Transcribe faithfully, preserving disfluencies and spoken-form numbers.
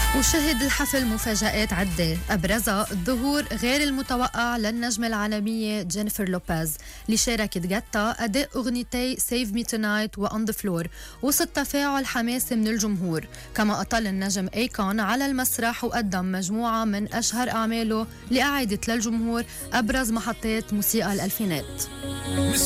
وشهد الحفل مفاجآت عدة أبرزها الظهور غير المتوقع للنجمة العالمية جينيفر لوبيز اللي شاركت جاتا أداء أغنيتي Save Me Tonight و On The Floor وسط تفاعل حماسي من الجمهور. كما أطل النجم أيكون على المسرح وقدم مجموعة من أشهر أعماله لأعادت للجمهور أبرز محطات موسيقى الألفينات.